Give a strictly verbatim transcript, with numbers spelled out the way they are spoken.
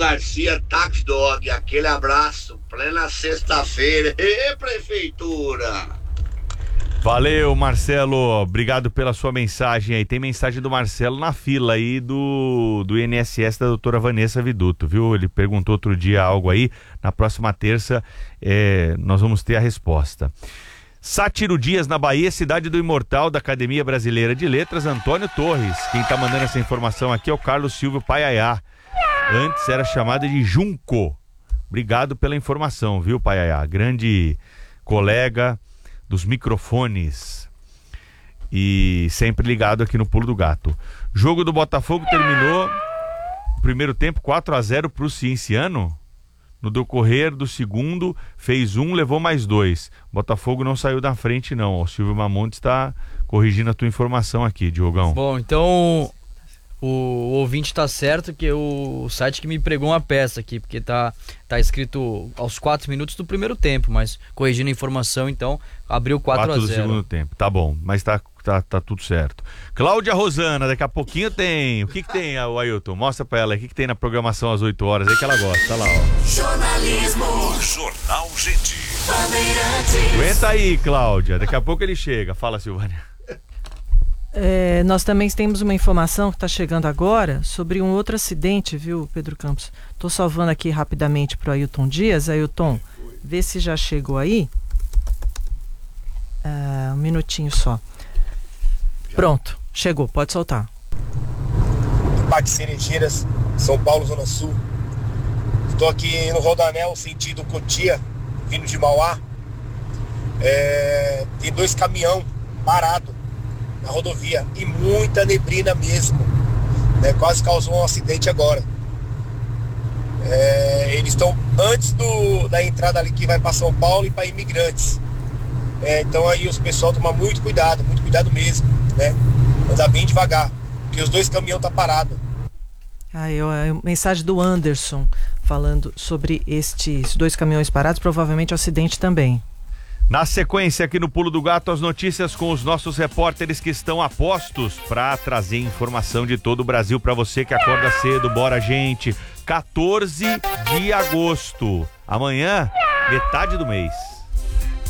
Garcia, Tax Dog, aquele abraço, plena sexta-feira. Ê, prefeitura! Valeu, Marcelo, obrigado pela sua mensagem aí. Tem mensagem do Marcelo na fila aí do, do I N S S da doutora Vanessa Viduto, viu? Ele perguntou outro dia algo aí, na próxima terça é, nós vamos ter a resposta. Sátiro Dias, na Bahia, cidade do imortal da Academia Brasileira de Letras, Antônio Torres. Quem tá mandando essa informação aqui é o Carlos Silvio Paiaiá. Antes era chamada de Junco. Obrigado pela informação, viu, Paiaiá? Grande colega dos microfones e sempre ligado aqui no Pulo do Gato. Jogo do Botafogo terminou o primeiro tempo quatro a zero pro Cienciano. No decorrer do segundo fez um, levou mais dois. Botafogo não saiu da frente não. O Silvio Mamontes está corrigindo a tua informação aqui, Diogão. Bom, então o ouvinte tá certo, que o site que me pregou uma peça aqui, porque tá, tá escrito aos quatro minutos do primeiro tempo, mas corrigindo a informação, então abriu quatro a zero. do segundo tempo, tá bom, mas tá, tá, tá tudo certo. Cláudia Rosana, daqui a pouquinho tem, o que que tem, o Ailton? Mostra pra ela, o que que tem na programação às oito horas, aí que ela gosta, tá lá, ó. Jornalismo, Jornal Gente. Bandeirantes. Aguenta aí, Cláudia, daqui a pouco ele chega, fala, Silvânia. É, nós também temos uma informação que está chegando agora sobre um outro acidente, viu, Pedro Campos? Estou salvando aqui rapidamente para o Ailton Dias. Ailton, vê se já chegou aí. Ah, um minutinho só. Pronto, chegou, pode soltar. Parque Cerejeiras, São Paulo, Zona Sul. Estou aqui no Rodoanel, sentido Cotia, vindo de Mauá. É, tem dois caminhão parados na rodovia e muita neblina mesmo, né? Quase causou um acidente agora. É, eles estão antes do, da entrada ali que vai para São Paulo e para Imigrantes. É, então aí os pessoal tomam muito cuidado, muito cuidado mesmo, né? Andar bem devagar, porque os dois caminhões tá parado. Ah, eu, a mensagem do Anderson falando sobre estes dois caminhões parados, provavelmente o acidente também. Na sequência aqui no Pulo do Gato, as notícias com os nossos repórteres que estão a postos para trazer informação de todo o Brasil para você que acorda cedo. Bora, gente! quatorze de agosto. Amanhã, metade do mês.